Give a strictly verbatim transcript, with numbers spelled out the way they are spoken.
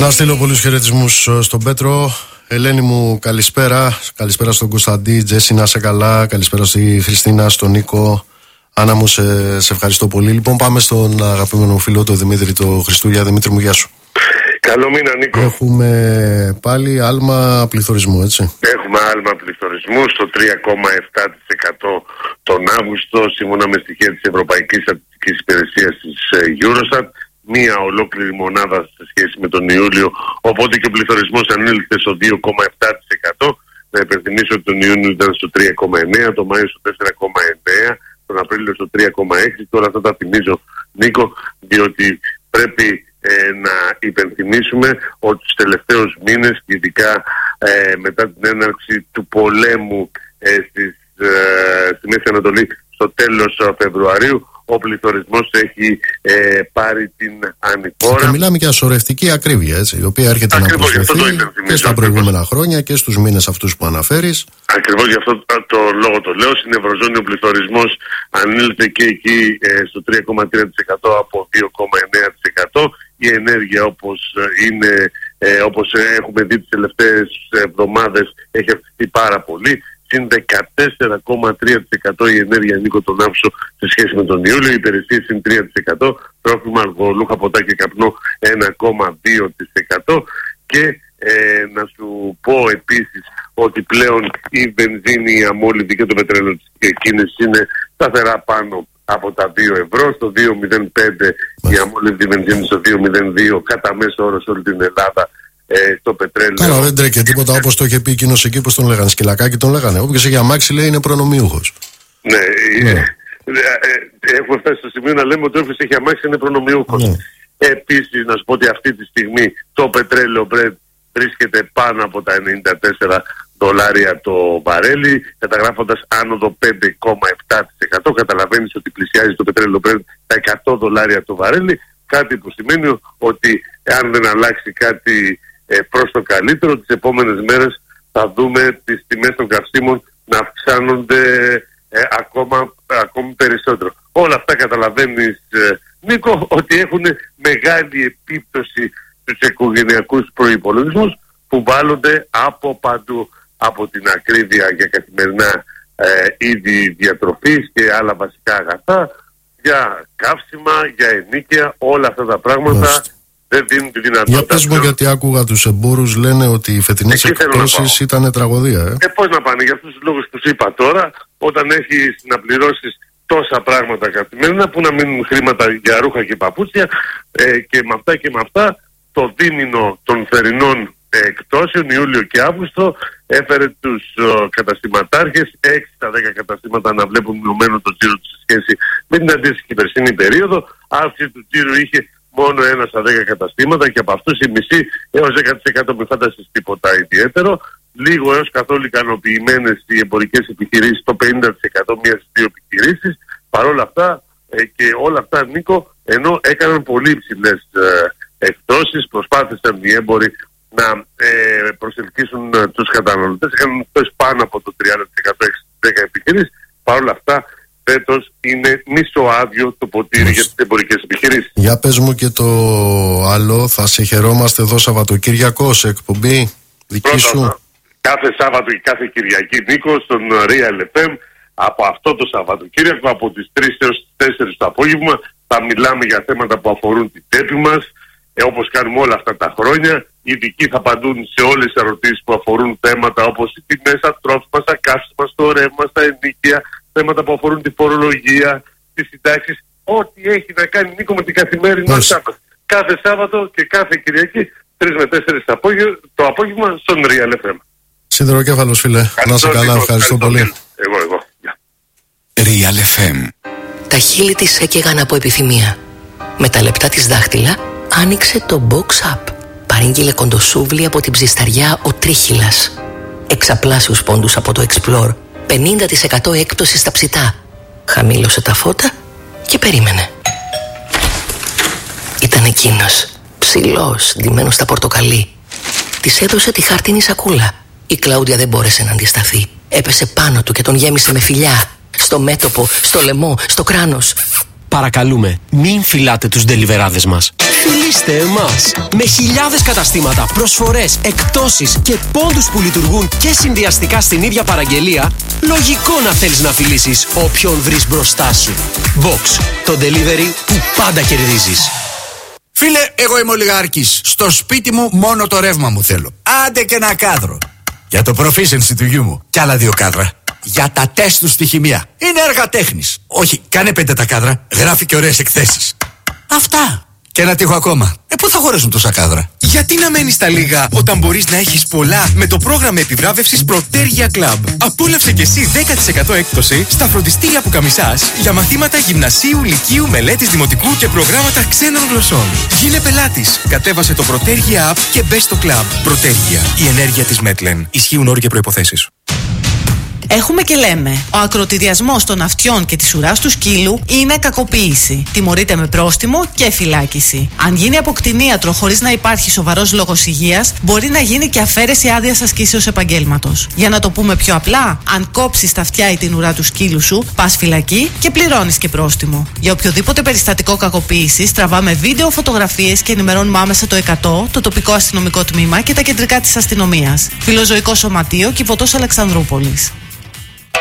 Να στείλω πολλούς χαιρετισμούς στον Πέτρο. Ελένη μου, καλησπέρα. Καλησπέρα στον Κωνσταντή. Τζέσι, να σε καλά. Καλησπέρα στη Χριστίνα, στον Νίκο. Άννα μου, σε, σε ευχαριστώ πολύ. Λοιπόν, πάμε στον αγαπημένο φίλο, τον Δημήτρη το Χριστούγια. Δημήτρη μου, γεια σου. Καλό μήνα, Νίκο. Έχουμε πάλι άλμα πληθωρισμού, έτσι. Έχουμε άλμα πληθωρισμού στο τρία κόμμα επτά τοις εκατό τον Αύγουστο, σύμφωνα με στοιχεία της Ευρωπαϊκής Στατιστικής Υπηρεσίας της Eurostat. Μία ολόκληρη μονάδα σε σχέση με τον Ιούλιο, οπότε και ο πληθωρισμός ανήλθε στο δύο κόμμα επτά τοις εκατό. Να υπενθυμίσω ότι τον Ιούνιο ήταν στο τρία κόμμα εννέα, τον Μάιο στο τέσσερα κόμμα εννέα, τον Απρίλιο στο τρία κόμμα έξι. Τώρα αυτά τα θυμίζω, Νίκο, διότι πρέπει ε, να υπενθυμίσουμε ότι τους τελευταίους μήνες, και ειδικά ε, μετά την έναρξη του πολέμου ε, στις, ε, στη Μέση Ανατολή στο τέλος Φεβρουαρίου, ο πληθωρισμός έχει ε, πάρει την ανηφόρα. Και μιλάμε για σωρευτική ακρίβεια, έτσι, η οποία έρχεται ακριβώς να προσθεθεί και στα προηγούμενα χρόνια και στους μήνες αυτούς που αναφέρεις. Ακριβώς γι' αυτό το, το λόγο το λέω. Στην Ευρωζώνη ο πληθωρισμός ανήλθε και εκεί ε, στο τρία κόμμα τρία τοις εκατό από δύο κόμμα εννέα τοις εκατό. Η ενέργεια, όπως είναι, ε, όπως έχουμε δει τις τελευταίες εβδομάδες, έχει αυξηθεί πάρα πολύ. Συν δεκατέσσερα κόμμα τρία τοις εκατό η ενέργεια, Νίκο, τον Αύγουστο σε σχέση με τον Ιούλιο. Οι υπηρεσίες συν τρία τοις εκατό. Τρόφιμα, αλκοολούχα, ποτά και καπνό ένα κόμμα δύο τοις εκατό. Και ε, να σου πω επίσης ότι πλέον η βενζίνη, η αμόλυβη και το πετρέλαιο της κίνησης είναι σταθερά πάνω από τα δύο ευρώ. Στο δύο κόμμα μηδέν πέντε η αμόλυβη βενζίνη, στο δύο κόμμα μηδέν δύο κατά μέσο όρο σε όλη την Ελλάδα. Ε, το πετρέλαιο. Καλά, δεν τρέχει τίποτα, όπως το είχε πει εκείνος εκεί, πώς τον λέγανε, Σκυλακάκι τον λέγανε. Όποιος έχει αμάξι, λέει, είναι προνομιούχος. Ναι, ναι. Ε, ε, έχουμε φτάσει στο σημείο να λέμε ότι όποιος έχει αμάξι είναι προνομιούχος. Ναι. Επίσης, να σου πω ότι αυτή τη στιγμή το πετρέλαιο Brent βρίσκεται πάνω από τα ενενήντα τέσσερα δολάρια το βαρέλι, καταγράφοντας άνοδο πέντε κόμμα επτά τοις εκατό. Καταλαβαίνεις ότι πλησιάζει το πετρέλαιο Brent τα εκατό δολάρια το βαρέλι. Κάτι που σημαίνει ότι αν δεν αλλάξει κάτι ε, προς το καλύτερο, τις επόμενες μέρες θα δούμε τις τιμές των καυσίμων να αυξάνονται ε, ακόμα, ακόμη περισσότερο. Όλα αυτά καταλαβαίνεις, ε, Νίκο, ότι έχουν μεγάλη επίπτωση στους οικογενειακούς προϋπολογισμούς που βάλλονται από παντού, από την ακρίβεια για καθημερινά ε, είδη διατροφής και άλλα βασικά αγαθά, για καύσιμα, για ενοίκια, όλα αυτά τα πράγματα. Μάλιστα. Δεν δίνουν τη δυνατότητα. Για πες μου, γιατί άκουγα τους εμπόρους λένε ότι οι φετινές εκπτώσεις ήταν τραγωδία. Ε? ε, πώς να πάνε, για αυτούς τους λόγους που σου είπα τώρα, όταν έχεις να πληρώσεις τόσα πράγματα καθημερινά, που να μείνουν χρήματα για ρούχα και παπούτσια, ε, και με αυτά και με αυτά, το δίμηνο των θερινών εκπτώσεων, Ιούλιο και Αύγουστο, έφερε τους uh, καταστηματάρχες, έξι στα δέκα καταστήματα να βλέπουν μειωμένο το τζίρο του σε σχέση με την αντίστοιχη περσινή περίοδο. Αύξηση του τζίρου είχε μόνο ένα στα δέκα καταστήματα και από αυτούς η μισή έως δέκα τοις εκατό μην φανταστείς τίποτα ιδιαίτερο. Λίγο έως καθόλου ικανοποιημένες οι εμπορικές επιχειρήσεις, το πενήντα τοις εκατό μία στις δύο επιχειρήσεις. Παρ' όλα αυτά ε, και όλα αυτά, Νίκο, ενώ έκαναν πολύ υψηλές ε, εκπτώσεις, προσπάθησαν οι έμποροι να ε, προσελκύσουν ε, τους καταναλωτές. Έκαναν εκπτώσεις πάνω από το τριάντα τοις εκατό έξι δέκα επιχειρήσεις. Παρ' όλα αυτά, φέτος είναι μισοάδιο το ποτήρι για τις εμπορικές επιχειρήσεις. Για πες μου και το άλλο, θα σε χαιρόμαστε εδώ Σαββατοκύριακο σε εκπομπή δική Πρώτα, σου. Κάθε Σάββατο και κάθε Κυριακή, Νίκο, στον Real εφ εμ, από αυτό το Σαββατοκύριακο, από τις τρεις έως τις τέσσερις το απόγευμα, θα μιλάμε για θέματα που αφορούν την τσέπη μας, ε, όπως κάνουμε όλα αυτά τα χρόνια. Οι ειδικοί θα απαντούν σε όλες τις ερωτήσεις που αφορούν θέματα όπως οι τιμές, τα τρόφιμα, στα καύσιμα, στο ρεύμα, στα ενοίκια, θέματα που αφορούν τη φορολογία, τις συντάξεις, ό,τι έχει να κάνει, Νίκο, με την καθημερινότητά μας. Κάθε Σάββατο και κάθε Κυριακή, τρεις με τέσσερις το απόγευμα, στον Real εφ εμ. Σιδεροκέφαλος, φίλε. Να είσαι καλά, ευχαριστώ πολύ. Εγώ, εγώ. Real εφ εμ. Τα χείλη της έκαιγαν από επιθυμία. Με τα λεπτά της δάχτυλα άνοιξε το Box Up. Παρήγγειλε κοντοσούβλι από την ψισταριά ο Τρίχυλας. Εξαπλάσιους πόντους από το Explore. πενήντα τοις εκατό έκπτωση στα ψητά. Χαμήλωσε τα φώτα και περίμενε. Ήταν εκείνος, ψηλός, ντυμένος στα πορτοκαλί. Της έδωσε τη χάρτινη σακούλα. Η Κλάουδια δεν μπόρεσε να αντισταθεί. Έπεσε πάνω του και τον γέμισε με φιλιά. Στο μέτωπο, στο λαιμό, στο κράνος. Παρακαλούμε, μην φυλάτε τους ντελιβεράδες μας. Φιλήστε εμάς! Με χιλιάδες καταστήματα, προσφορές, εκπτώσεις και πόντους που λειτουργούν και συνδυαστικά στην ίδια παραγγελία, λογικό να θέλεις να φιλήσεις όποιον βρεις μπροστά σου. Box, το delivery που πάντα κερδίζεις. Φίλε, εγώ είμαι ολιγάρχης. Στο σπίτι μου μόνο το ρεύμα μου θέλω. Άντε και ένα κάδρο. Για το proficiency του γιού μου. Κι άλλα δύο κάδρα. Για τα τεστ του στη χημεία. Είναι έργα τέχνης. Όχι, κάνε πέντε τα κάδρα. Γράφει και ωραίες εκθέσεις. Αυτά. Και ένα τείχο ακόμα. Ε, πού θα χωρέσουν τόσα κάδρα? Γιατί να μένεις στα λίγα όταν μπορείς να έχεις πολλά με το πρόγραμμα επιβράβευσης Protergia Club. Απόλαυσε και εσύ δέκα τοις εκατό έκπτωση στα φροντιστήρια που καμισάς για μαθήματα γυμνασίου, λυκείου, μελέτης δημοτικού και προγράμματα ξένων γλωσσών. Γίνε πελάτης. Κατέβασε το Protergia App και μπες στο club. Protergia. Η ενέργεια της Μέτλεν. Ισχύουν όροι και προϋποθέσεις. Έχουμε και λέμε, ο ακροτηριασμός των αυτιών και της ουράς του σκύλου είναι κακοποίηση. Τιμωρείται με πρόστιμο και φυλάκιση. Αν γίνει από κτηνίατρο χωρίς να υπάρχει σοβαρός λόγος υγείας, μπορεί να γίνει και αφαίρεση άδειας ασκήσεως επαγγέλματος. Για να το πούμε πιο απλά, αν κόψεις τα αυτιά ή την ουρά του σκύλου σου, πας φυλακή και πληρώνεις και πρόστιμο. Για οποιοδήποτε περιστατικό κακοποίησης, τραβάμε βίντεο, φωτογραφίες και ενημερώνουμε άμεσα το εκατό, το τοπικό αστυνομικό τμήμα και τα κεντρικά της αστυνομίας. Φιλοζωικό Σωματείο Κιβωτός Αλεξανδρούπολης.